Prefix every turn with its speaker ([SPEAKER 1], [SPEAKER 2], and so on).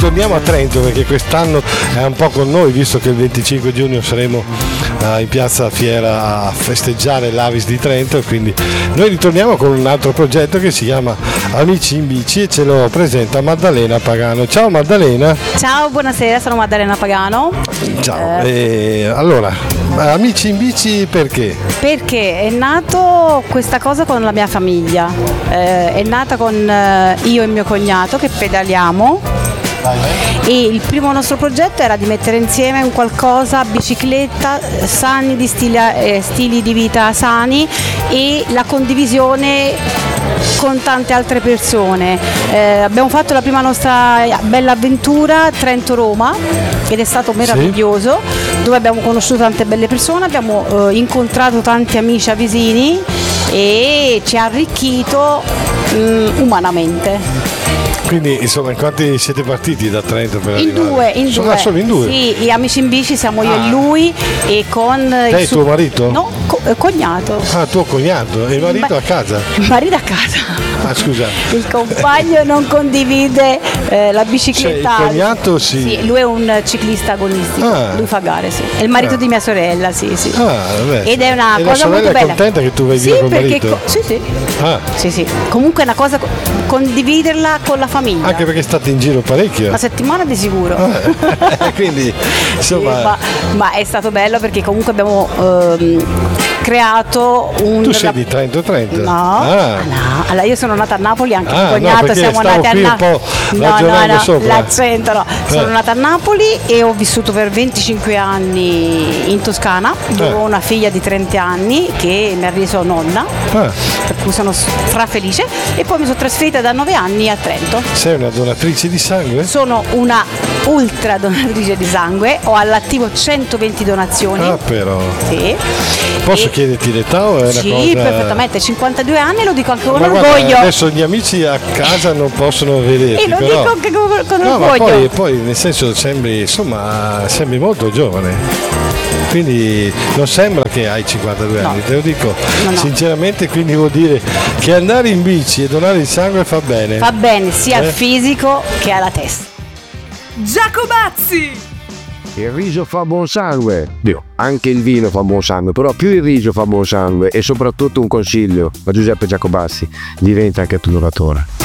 [SPEAKER 1] ritorniamo a Trento perché quest'anno è un po' con noi, visto che il 25 giugno saremo in piazza Fiera a festeggiare l'Avis di Trento, e quindi noi ritorniamo con un altro progetto che si chiama Amici in Bici e ce lo presenta Maddalena Pagano. Ciao Maddalena.
[SPEAKER 2] Ciao, buonasera, sono Maddalena Pagano.
[SPEAKER 1] Ciao. Allora, Amici in Bici perché?
[SPEAKER 2] Perché è nato questa cosa con la mia famiglia, è nata con io e mio cognato che pedaliamo. E il primo nostro progetto era di mettere insieme un qualcosa, bicicletta, sani di stili di vita sani e la condivisione con tante altre persone. Abbiamo fatto la prima nostra bella avventura Trento-Roma ed è stato meraviglioso, dove abbiamo conosciuto tante belle persone, abbiamo incontrato tanti amici avesini e ci ha arricchito umanamente.
[SPEAKER 1] Quindi insomma, in quanti siete partiti da Trento per arrivare?
[SPEAKER 2] In due.
[SPEAKER 1] Solo in due?
[SPEAKER 2] Sì, gli Amici in Bici siamo io e lui e con
[SPEAKER 1] Te e tuo marito?
[SPEAKER 2] No, cognato.
[SPEAKER 1] Ah, tuo cognato, e il marito a casa?
[SPEAKER 2] Il marito a casa.
[SPEAKER 1] Ah, scusa.
[SPEAKER 2] Il compagno non condivide la bicicletta.
[SPEAKER 1] Cioè, il cognato sì.
[SPEAKER 2] Lui è un ciclista agonistico, lui fa gare, sì. È il marito di mia sorella, sì.
[SPEAKER 1] Vabbè.
[SPEAKER 2] Ed è una cosa molto bella.
[SPEAKER 1] La sorella è contenta che tu vai via col marito?
[SPEAKER 2] Sì. Comunque è una cosa, condividerla con la famiglia.
[SPEAKER 1] Anche perché state in giro parecchio.
[SPEAKER 2] Una settimana di sicuro.
[SPEAKER 1] Quindi insomma.
[SPEAKER 2] Ma è stato bello perché comunque abbiamo creato un.
[SPEAKER 1] Tu sei di Trento?
[SPEAKER 2] No. Allora io sono nata a Napoli, anche il cognato, siamo nati a Napoli. L'accento no. Sono nata a Napoli e ho vissuto per 25 anni in Toscana, dove ho una figlia di 30 anni che mi ha reso nonna, per cui sono strafelice, e poi mi sono trasferita da 9 anni a Trento.
[SPEAKER 1] Sei una donatrice di sangue?
[SPEAKER 2] Sono una ultra donatrice di sangue, ho all'attivo 120 donazioni.
[SPEAKER 1] Ah, però.
[SPEAKER 2] Sì.
[SPEAKER 1] Posso chiederti l'età o è una cosa?
[SPEAKER 2] Sì, perfettamente, 52 anni, lo dico anche con
[SPEAKER 1] orgoglio.
[SPEAKER 2] Guarda,
[SPEAKER 1] adesso gli amici a casa non possono vederti.
[SPEAKER 2] E lo
[SPEAKER 1] però.
[SPEAKER 2] dico anche con
[SPEAKER 1] no,
[SPEAKER 2] orgoglio.
[SPEAKER 1] Ma poi nel senso sembri molto giovane. Quindi non sembra che hai 52 anni, te lo dico sinceramente, quindi vuol dire che andare in bici e donare il sangue fa bene.
[SPEAKER 2] Fa bene sia al fisico che alla testa.
[SPEAKER 3] Giacobazzi!
[SPEAKER 4] Il riso fa buon sangue. Anche il vino fa buon sangue, però più il riso fa buon sangue. E soprattutto un consiglio da Giuseppe Giacobazzi: diventa anche tu doratore.